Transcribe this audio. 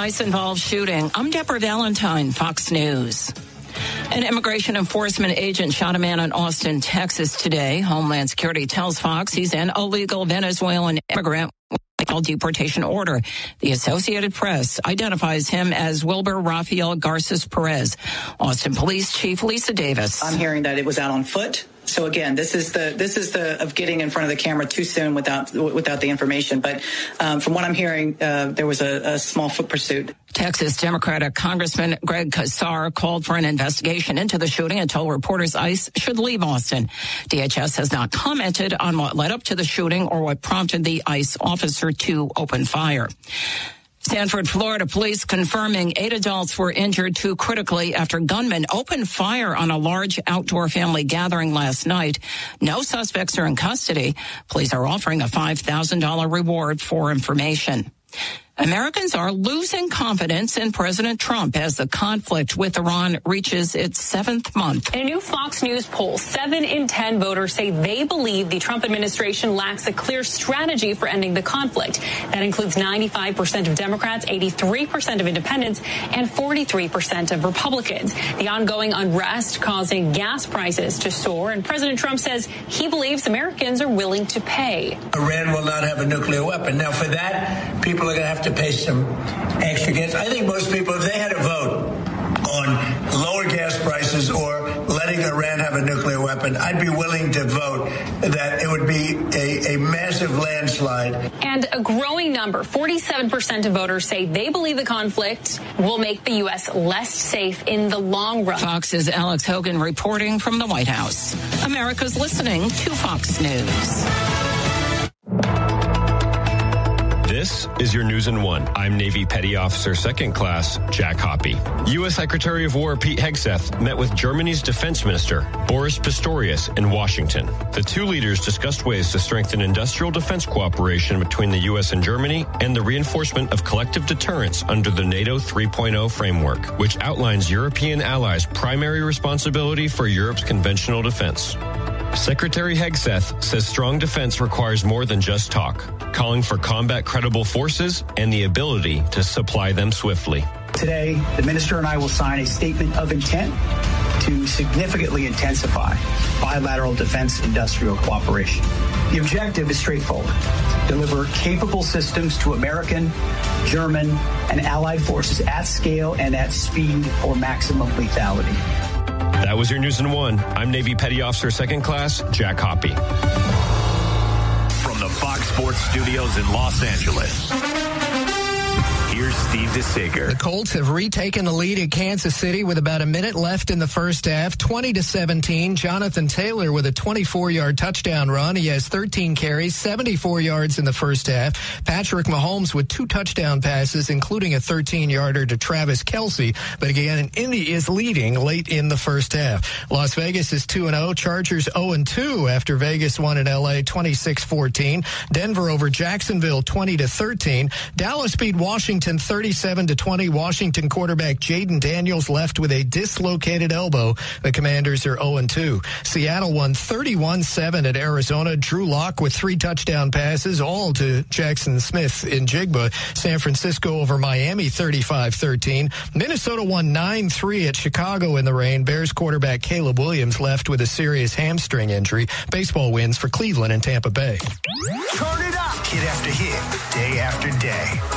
ICE-involved shooting. I'm Deborah Valentine, Fox News. An immigration enforcement agent shot a man in Austin, Texas today. Homeland Security tells Fox he's an illegal Venezuelan immigrant with a deportation order. The Associated Press identifies him as Wilber Rafael Garces Perez. Austin Police Chief Lisa Davis. I'm hearing that it was out on foot. So again, this is the of getting in front of the camera too soon without the information. But from what I'm hearing, there was a small foot pursuit. Texas Democratic Congressman Greg Casar called for an investigation into the shooting and told reporters ICE should leave Austin. DHS has not commented on what led up to the shooting or what prompted the ICE officer to open fire. Sanford, Florida police confirming 8 adults were injured too critically after gunmen opened fire on a large outdoor family gathering last night. No suspects are in custody. Police are offering a $5,000 reward for information. Americans are losing confidence in President Trump as the conflict with Iran reaches its 7th month. In a new Fox News poll, 7 in 10 voters say they believe the Trump administration lacks a clear strategy for ending the conflict. That includes 95% of Democrats, 83% of independents, and 43% of Republicans. The ongoing unrest causing gas prices to soar, and President Trump says he believes Americans are willing to pay. Iran will not have a nuclear weapon. Now, for that, people are going to have to pay some extra gas. I think most people, if they had a vote on lower gas prices or letting Iran have a nuclear weapon, I'd be willing to vote that it would be a massive landslide. And a growing number, 47% of voters say they believe the conflict will make the U.S. less safe in the long run. Fox's Alex Hogan reporting from the White House. America's listening to Fox News. This is your News in One. I'm Navy Petty Officer 2nd Class Jack Hoppy. U.S. Secretary of War Pete Hegseth met with Germany's Defense Minister Boris Pistorius in Washington. The two leaders discussed ways to strengthen industrial defense cooperation between the U.S. and Germany and the reinforcement of collective deterrence under the NATO 3.0 framework, which outlines European allies' primary responsibility for Europe's conventional defense. Secretary Hegseth says strong defense requires more than just talk, calling for combat credible forces and the ability to supply them swiftly. Today, the minister and I will sign a statement of intent to significantly intensify bilateral defense industrial cooperation. The objective is straightforward: deliver capable systems to American, German, and allied forces at scale and at speed for maximum lethality. That was your News in One. I'm Navy Petty Officer 2nd Class Jack Hoppy. From the Fox Sports Studios in Los Angeles, here's Steve DeSager. The Colts have retaken the lead at Kansas City with about a minute left in the first half, 20-17. Jonathan Taylor with a 24-yard touchdown run. He has 13 carries, 74 yards in the first half. Patrick Mahomes with 2 touchdown passes, including a 13-yarder to Travis Kelce. But again, Indy is leading late in the first half. Las Vegas is 2-0. Chargers 0-2 after Vegas won in L.A. 26-14. Denver over Jacksonville 20-13. Dallas beat Washington 37-20. Washington quarterback Jaden Daniels left with a dislocated elbow. The Commanders are 0-2. Seattle won 31-7 at Arizona. Drew Lock with 3 touchdown passes, all to Jackson Smith-Njigba. San Francisco over Miami 35-13. Minnesota won 9-3 at Chicago in the rain. Bears quarterback Caleb Williams left with a serious hamstring injury. Baseball wins for Cleveland and Tampa Bay. Turn it up. Hit after hit, day after day.